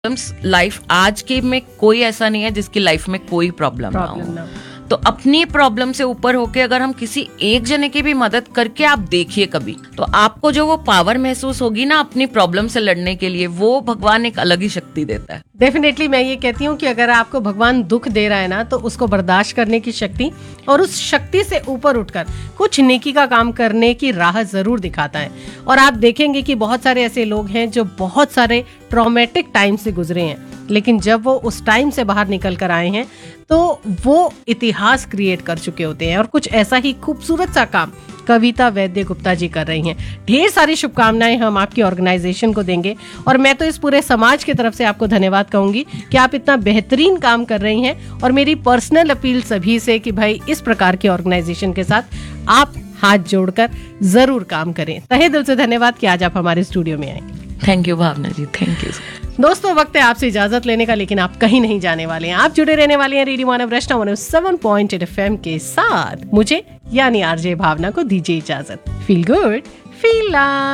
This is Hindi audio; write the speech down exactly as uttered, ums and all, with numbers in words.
प्रॉब्लम्स लाइफ आज के में कोई ऐसा नहीं है जिसकी लाइफ में कोई प्रॉब्लम ना हो। तो अपनी प्रॉब्लम से ऊपर होके अगर हम किसी एक जने की भी मदद करके आप देखिए कभी, तो आपको जो वो पावर महसूस होगी ना अपनी प्रॉब्लम से लड़ने के लिए, वो भगवान एक अलग ही शक्ति देता है। डेफिनेटली मैं ये कहती हूँ कि अगर आपको भगवान दुख दे रहा है ना, तो उसको बर्दाश्त करने की शक्ति और उस शक्ति से ऊपर उठकर कुछ नेकी का काम करने की राह जरूर दिखाता है। और आप देखेंगे कि बहुत सारे ऐसे लोग हैं जो बहुत सारे ट्रॉमेटिक टाइम से गुजरे हैं, लेकिन जब वो उस टाइम से बाहर निकल कर आए हैं तो वो इतिहास क्रिएट कर चुके होते हैं। और कुछ ऐसा ही खूबसूरत सा काम कविता वैद्य गुप्ता जी कर रही हैं। ढेर सारी शुभकामनाएं हम आपकी ऑर्गेनाइजेशन को देंगे, और मैं तो इस पूरे समाज की तरफ से आपको धन्यवाद कहूंगी कि आप इतना बेहतरीन काम कर रही हैं। और मेरी पर्सनल अपील सभी से कि भाई इस प्रकार की ऑर्गेनाइजेशन के साथ आप हाथ जोड़कर जरूर काम करें। तहे दिल से धन्यवाद कि आज आप हमारे स्टूडियो में आए। Thank you Bhavna ji, thank you. दोस्तों वक्त है आपसे इजाजत लेने का, लेकिन आप कहीं नहीं जाने वाले हैं। आप जुड़े रहने वाले हैं रेडियो मानव रचना one O seven point eight F M के साथ। मुझे यानी आरजे भावना को दीजिए इजाजत। Feel good, feel